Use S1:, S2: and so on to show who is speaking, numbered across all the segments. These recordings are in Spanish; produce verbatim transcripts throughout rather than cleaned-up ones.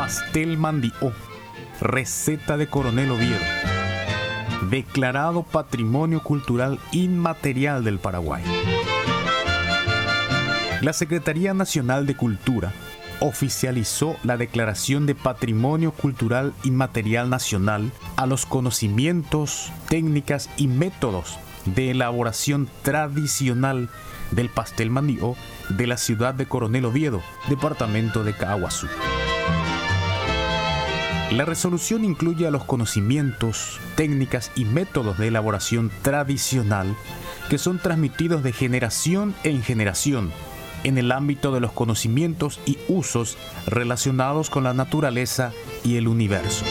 S1: pastel mandió, receta de Coronel Oviedo, declarado Patrimonio Cultural Inmaterial del Paraguay. La Secretaría Nacional de Cultura oficializó la declaración de Patrimonio Cultural Inmaterial Nacional a los conocimientos, técnicas y métodos de elaboración tradicional del pastel mandió de la ciudad de Coronel Oviedo, departamento de Caaguazú. La resolución incluye a los conocimientos, técnicas y métodos de elaboración tradicional que son transmitidos de generación en generación en el ámbito de los conocimientos y usos relacionados con la naturaleza y el universo.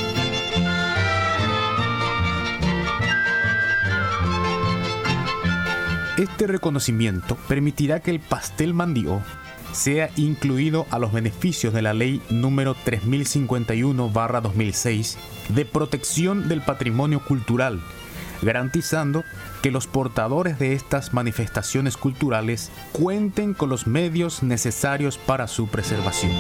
S1: Este reconocimiento permitirá que el pastel mandió sea incluido a los beneficios de la Ley número tres mil cincuenta y uno barra dos mil seis de protección del patrimonio cultural, garantizando que los portadores de estas manifestaciones culturales cuenten con los medios necesarios para su preservación.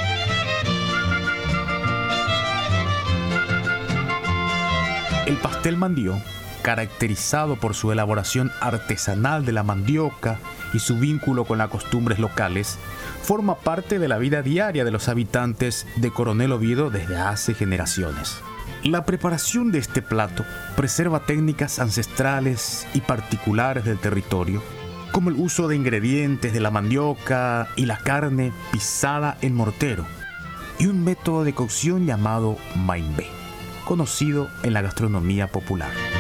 S1: El pastel mandió, caracterizado por su elaboración artesanal de la mandioca y su vínculo con las costumbres locales, forma parte de la vida diaria de los habitantes de Coronel Oviedo desde hace generaciones. La preparación de este plato preserva técnicas ancestrales y particulares del territorio, como el uso de ingredientes de la mandioca y la carne pisada en mortero, y un método de cocción llamado maimbé, conocido en la gastronomía popular.